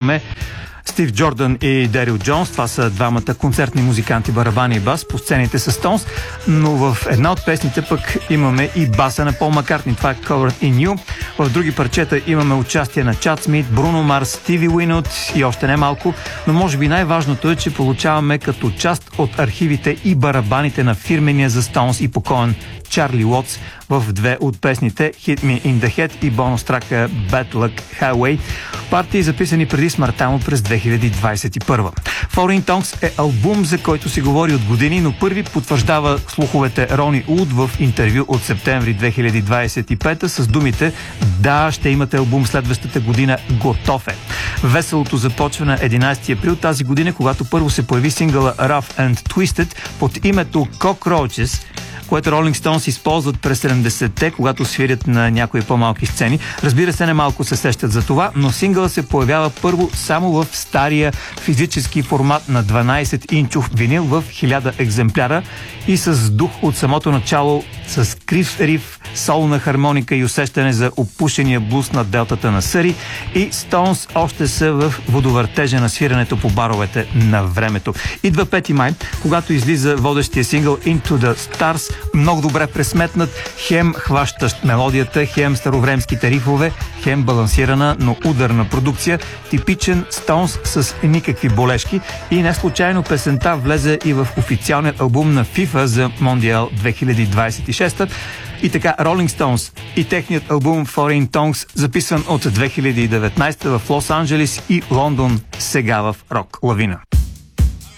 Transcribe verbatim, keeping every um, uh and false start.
имаме Стив Джордан и Дерил Джонс. Това са двамата концертни музиканти, барабани и бас по сцените с Stones, но в една от песните пък имаме и баса на Пол Маккартни. Това е Covered in You. В други парчета имаме участие на Чад Смит, Бруно Марс, Стиви Уинот и още не малко, но може би най-важното е, че получаваме като част от архивите и барабаните на фирмения за Stones и покоен Чарли Уотс в две от песните Hit Me in the Head и бонус трака Bad Luck Highway, партии записани преди смъртта му през две хиляди двадесет и първа. Foreign Tongues е албум, за който се говори от години, но първи потвърждава слуховете Рони Уд в интервю от септември две хиляди двадесет и пета с думите: да, ще имате албум следващата година, готов е. Веселото започва на единадесети април тази година, когато първо се появи сингъла Rough and Twisted под името Cockroaches, което Rolling Stones използват през седемдесетте, когато свирят на някои по-малки сцени. Разбира се, не малко се сещат за това, но сингъла се появява първо само в стария физически формат на дванадесет инчов винил в хиляда екземпляра и с дух от самото начало, с крив риф, солна хармоника и усещане за опушения блуз на делтата на Съри, и Stones още са в водовъртежа на свирането по баровете на времето. Идва пети май, когато излиза водещия сингъл Into the Stars, много добре пресметнат, хем хващащ мелодията, хем старовремските рифове, хем балансирана, но ударна продукция, типичен Stones с никакви болешки, и не случайно песента влезе и в официалният албум на FIFA за Мондиал две хиляди двадесет и шеста. И така, Rolling Stones и техният албум Foreign Tongues, записан от две хиляди и деветнадесета в Лос Анджелис и Лондон, сега в Рок Лавина.